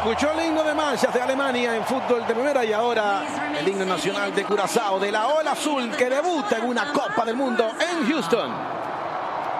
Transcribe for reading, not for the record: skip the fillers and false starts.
escuchó el himno de manchas de Alemania en fútbol de primera y ahora el himno nacional de Curazao, de la Ola Azul, que debuta en una Copa del Mundo en Houston.